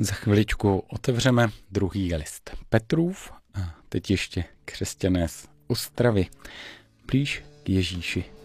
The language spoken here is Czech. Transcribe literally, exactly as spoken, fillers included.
Za chviličku otevřeme druhý list Petrův a teď ještě křesťané z Ostravy blíž k Ježíši